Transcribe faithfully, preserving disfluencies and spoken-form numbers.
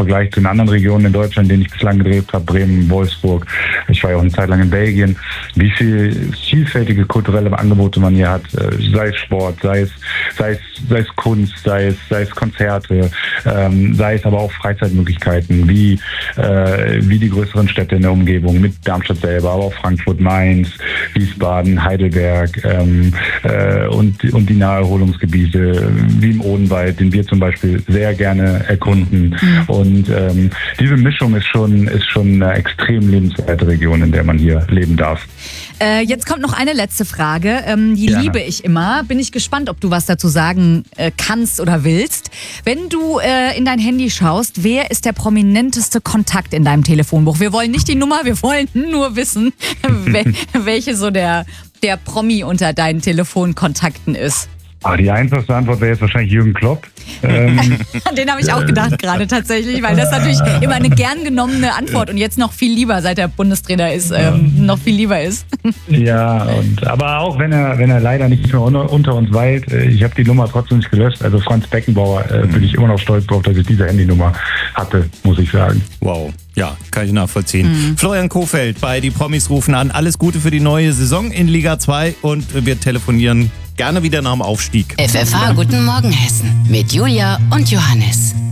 Vergleich zu den anderen Regionen in Deutschland, in denen ich bislang gedreht habe, Bremen, Wolfsburg. Ich war ja auch eine Zeit lang in Belgien. Wie viel vielfältige kulturelle Angebote man hier hat, sei es Sport, sei es, sei es, sei es Kunst, sei es, sei es Konzerte, ähm, sei es aber auch Freizeitmöglichkeiten, wie, äh, wie die größeren Städte in der Umgebung, mit Darmstadt selber, aber auch Frankfurt, Mainz, Wiesbaden, Heidelberg ähm, äh, und, und die Naherholungsgebiete, wie im Odenwald, den wir zum Beispiel sehr gerne erkunden. Mhm. Und ähm, diese Mischung ist schon, ist schon eine extrem lebenswerte Region, in der man hier leben darf. Äh, jetzt kommt noch eine letzte Frage. Ähm, die Gerne. liebe ich immer. Bin ich gespannt, ob du was dazu sagen äh, kannst oder willst. Wenn du äh, in dein Handy schaust, wer ist der prominenteste Kontakt in deinem Telefonbuch? Wir wollen nicht die Nummer, wir wollen nur wissen, wel- welche so der, der Promi unter deinen Telefonkontakten ist. Ah, die einfachste Antwort wäre jetzt wahrscheinlich Jürgen Klopp. Ähm, Den habe ich auch gedacht gerade tatsächlich, weil das natürlich immer eine gern genommene Antwort und jetzt noch viel lieber, seit er Bundestrainer ist, ähm, noch viel lieber ist. Ja, und, aber auch wenn er, wenn er leider nicht mehr unter, unter uns weilt, äh, ich habe die Nummer trotzdem nicht gelöscht. Also Franz Beckenbauer äh, bin ich immer noch stolz drauf, dass ich diese Handynummer hatte, muss ich sagen. Wow, ja, kann ich nachvollziehen. Mhm. Florian Kohfeldt bei Die Promis rufen an. Alles Gute für die neue Saison in Liga zwei und wir telefonieren gerne wieder nach dem Aufstieg. F F H Guten Morgen Hessen mit Julia und Johannes.